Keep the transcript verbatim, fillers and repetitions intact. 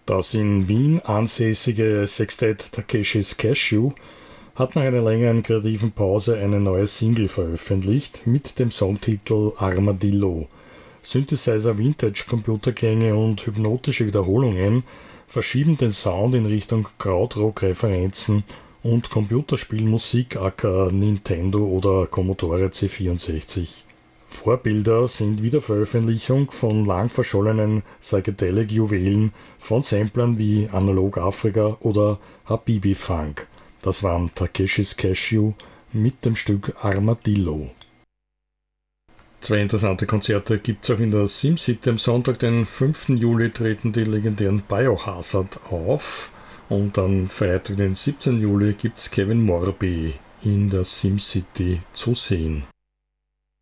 Das in Wien ansässige Sextett Takeshis Cashew hat nach einer längeren kreativen Pause eine neue Single veröffentlicht mit dem Songtitel Armadillo. Synthesizer, Vintage-Computerklänge und hypnotische Wiederholungen verschieben den Sound in Richtung Krautrock-Referenzen und Computerspielmusik aka Nintendo oder Commodore C vierundsechzig. Vorbilder sind Wiederveröffentlichung von lang verschollenen Psychedelic-Juwelen von Samplern wie Analog Afrika oder Habibi Funk. Das waren Takeshis Cashew mit dem Stück Armadillo. Zwei interessante Konzerte gibt es auch in der SimCity. Am Sonntag, den fünften Juli, treten die legendären Biohazard auf und am Freitag, den siebzehnten Juli, gibt es Kevin Morby in der SimCity zu sehen.